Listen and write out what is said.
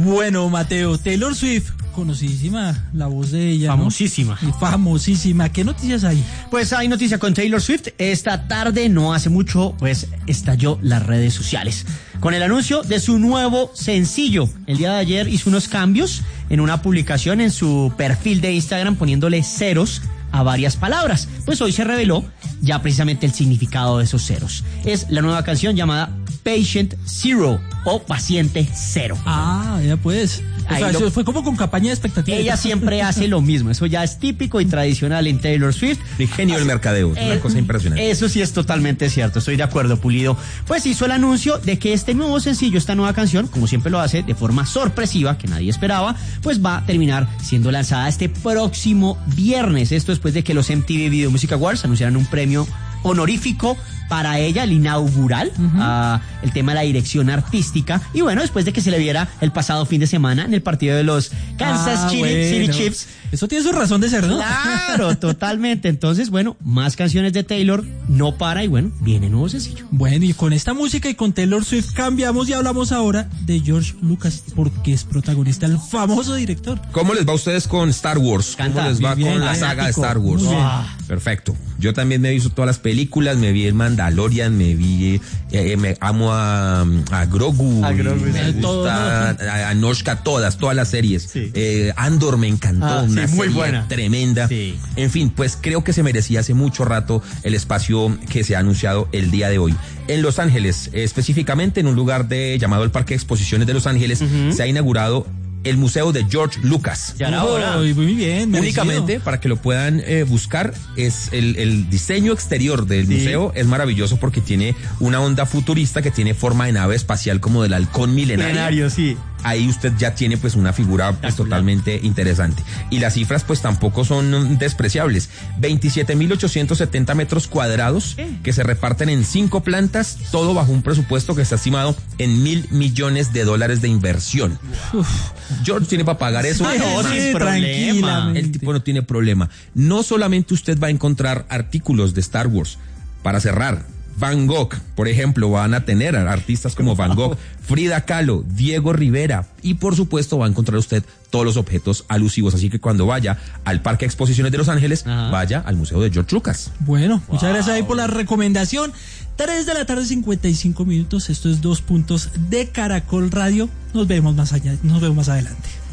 Bueno, Mateo, Taylor Swift, conocidísima la voz de ella, famosísima. ¿no? Y famosísima. ¿Qué noticias hay? Pues hay noticia con Taylor Swift. Esta tarde, no hace mucho, pues estalló las redes sociales con el anuncio de su nuevo sencillo. El día de ayer hizo unos cambios en una publicación en su perfil de Instagram poniéndole ceros a varias palabras. Pues hoy se reveló ya precisamente el significado de esos ceros. Es la nueva canción llamada Patient Zero o Paciente Cero. Ah, ya pues. O sea, eso fue como con campaña de expectativa. Ella siempre hace lo mismo. Eso ya es típico y tradicional en Taylor Swift. El genio del mercadeo, es una cosa impresionante. Eso sí es totalmente cierto, estoy de acuerdo, Pulido. Pues hizo el anuncio de que este nuevo sencillo, esta nueva canción, como siempre lo hace, de forma sorpresiva, que nadie esperaba, pues va a terminar siendo lanzada este próximo viernes. Esto después de que los MTV Video Music Awards anunciaran un premio honorífico para ella, el inaugural, el tema de la dirección artística, y bueno, después de que se le viera el pasado fin de semana en el partido de los Kansas City Chiefs. Eso tiene su razón de ser, ¿no? Claro, totalmente. Entonces, bueno, más canciones de Taylor, no para, y bueno, viene nuevo sencillo. Bueno, y con esta música y con Taylor Swift cambiamos y hablamos ahora de George Lucas, porque es protagonista, el famoso director. ¿Cómo les va a ustedes con Star Wars? ¿Cómo les va con la saga de Star Wars? Perfecto. Yo también me he visto todas las películas, me vi el Mandalorian, me vi, me amo a Grogu, me gusta a Noshka, todas las series. Sí. Andor me encantó, una muy serie buena, tremenda. Sí. En fin, pues creo que se merecía hace mucho rato el espacio que se ha anunciado el día de hoy. En Los Ángeles, específicamente en un lugar llamado el Parque de Exposiciones de Los Ángeles, se ha inaugurado el Museo de George Lucas. Ya era hora. Muy bien, merecido. Únicamente, para que lo puedan buscar, es el diseño exterior del museo es maravilloso porque tiene una onda futurista que tiene forma de nave espacial como del halcón milenario. Sí. Ahí usted ya tiene pues una figura pues totalmente interesante. Y las cifras pues tampoco son despreciables. 27.870 metros cuadrados que se reparten en 5 plantas, todo bajo un presupuesto que está estimado en $1,000 millones de inversión. George tiene para pagar eso. Sin problema. El tipo no tiene problema. No solamente usted va a encontrar artículos de Star Wars. Para cerrar, Van Gogh, por ejemplo, van a tener artistas como Van Gogh, Frida Kahlo, Diego Rivera, y por supuesto va a encontrar usted todos los objetos alusivos. Así que cuando vaya al Parque de Exposiciones de Los Ángeles, vaya al Museo de George Lucas. Bueno, muchas gracias ahí por la recomendación. 3 de la tarde, 55 minutos. Esto es 2 Puntos de Caracol Radio. Nos vemos más adelante.